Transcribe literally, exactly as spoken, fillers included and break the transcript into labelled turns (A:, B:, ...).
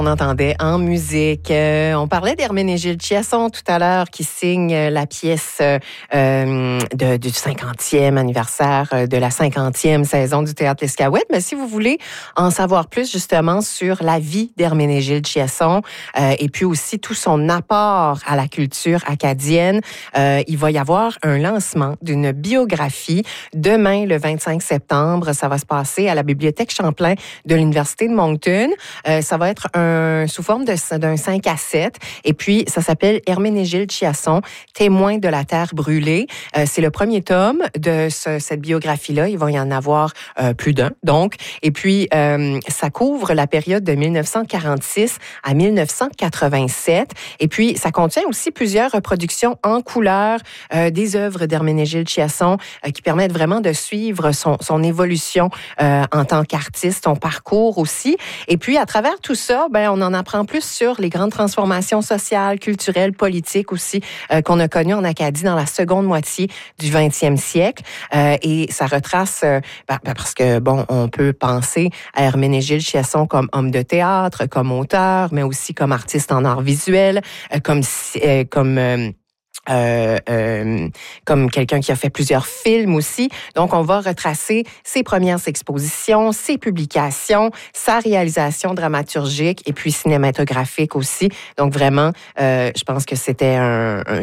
A: On entendait en musique. Euh, on parlait d'Herménégilde Chiasson tout à l'heure qui signe la pièce euh, de, du cinquantième anniversaire de la cinquantième saison du Théâtre L'Escaouette. Mais si vous voulez en savoir plus justement sur la vie d'Herménégilde Chiasson euh, et puis aussi tout son apport à la culture acadienne, euh, il va y avoir un lancement d'une biographie demain le vingt-cinq septembre. Ça va se passer à la Bibliothèque Champlain de l'Université de Moncton. Euh, ça va être un sous forme de, d'un cinq à sept. Et puis, ça s'appelle Herménégilde Chiasson, témoin de la terre brûlée. Euh, c'est le premier tome de ce, cette biographie-là. Il va y en avoir euh, plus d'un, donc. Et puis, euh, ça couvre la période de dix-neuf cent quarante-six à dix-neuf cent quatre-vingt-sept. Et puis, ça contient aussi plusieurs reproductions en couleur euh, des œuvres d'Herménégilde Chiasson euh, qui permettent vraiment de suivre son, son évolution euh, en tant qu'artiste, son parcours aussi. Et puis, à travers tout ça, ben, on en apprend plus sur les grandes transformations sociales, culturelles, politiques aussi euh, qu'on a connues en Acadie dans la seconde moitié du vingtième siècle. Euh, et ça retrace, euh, ben, ben parce que, bon, on peut penser à Herménégilde Chiasson comme homme de théâtre, comme auteur, mais aussi comme artiste en art visuel, euh, comme... Euh, comme euh, Euh, euh, comme quelqu'un qui a fait plusieurs films aussi. Donc, on va retracer ses premières expositions, ses publications, sa réalisation dramaturgique et puis cinématographique aussi. Donc, vraiment, euh, je pense que c'était un, un